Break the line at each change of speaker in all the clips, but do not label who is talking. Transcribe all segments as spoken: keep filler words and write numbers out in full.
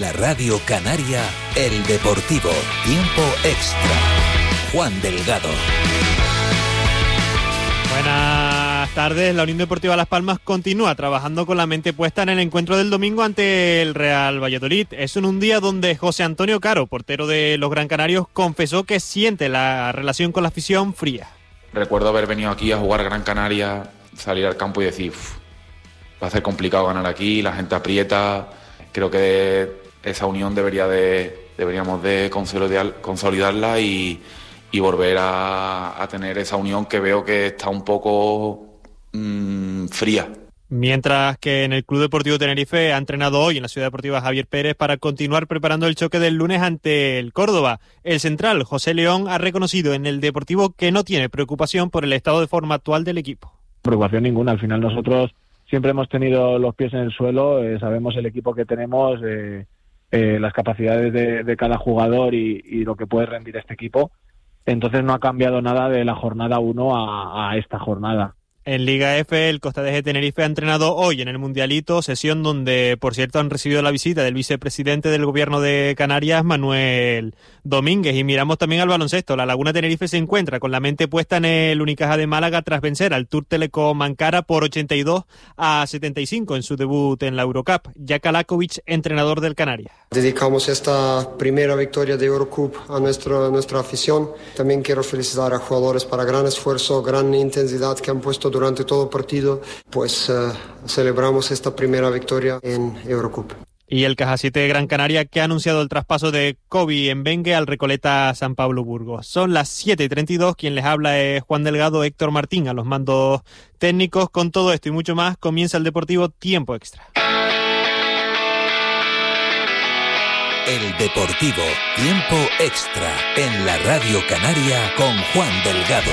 la Radio Canaria, El Deportivo, tiempo extra. Juan Delgado.
Buenas tardes. La Unión Deportiva Las Palmas continúa trabajando con la mente puesta en el encuentro del domingo ante el Real Valladolid. Es en un día donde José Antonio Caro, portero de los Gran Canarios, confesó que siente la relación con la afición fría.
Recuerdo haber venido aquí a jugar a Gran Canaria, salir al campo y decir, va a ser complicado ganar aquí, la gente aprieta. Creo que esa unión debería de, deberíamos de consolidar, consolidarla y, y volver a, a tener esa unión que veo que está un poco mmm, fría.
Mientras que en el Club Deportivo Tenerife ha entrenado hoy en la Ciudad Deportiva Javier Pérez para continuar preparando el choque del lunes ante el Córdoba. El central, José León, ha reconocido en el Deportivo que no tiene preocupación por el estado de forma actual del equipo.
Preocupación ninguna, al final nosotros siempre hemos tenido los pies en el suelo, eh, sabemos el equipo que tenemos, eh, eh, las capacidades de, de cada jugador y, y lo que puede rendir este equipo. Entonces no ha cambiado nada de la jornada uno a, a esta jornada.
En Liga F, el Costa de Tenerife ha entrenado hoy en el Mundialito, sesión donde, por cierto, han recibido la visita del vicepresidente del Gobierno de Canarias, Manuel Domínguez. Y miramos también al baloncesto. La Laguna Tenerife se encuentra con la mente puesta en el Unicaja de Málaga tras vencer al Tour Telecom Ankara por ochenta y dos a setenta y cinco en su debut en la Eurocup. Jaka Lakovic, entrenador del Canarias.
Dedicamos esta primera victoria de Eurocup a, nuestro, a nuestra afición. También quiero felicitar a jugadores para gran esfuerzo, gran intensidad que han puesto durante todo el partido. Pues uh, celebramos esta primera victoria en Eurocup.
Y el Caja siete de Gran Canaria, que ha anunciado el traspaso de Kobe Mbengue al Recoleta San Pablo Burgos. Son las siete y treinta y dos, quien les habla es Juan Delgado, Héctor Martín a los mandos técnicos. Con todo esto y mucho más, comienza el Deportivo Tiempo Extra.
El Deportivo Tiempo Extra en la Radio Canaria con Juan Delgado.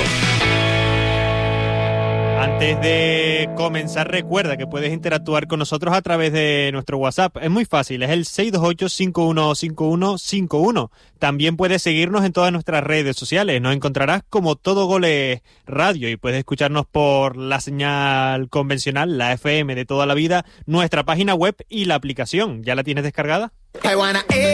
Antes de comenzar, recuerda que puedes interactuar con nosotros a través de nuestro WhatsApp. Es muy fácil, es el seis dos ocho, cinco uno cinco uno cinco uno. También puedes seguirnos en todas nuestras redes sociales. Nos encontrarás como Todo Goles Radio y puedes escucharnos por la señal convencional, la F M de toda la vida, nuestra página web y la aplicación. ¿Ya la tienes descargada?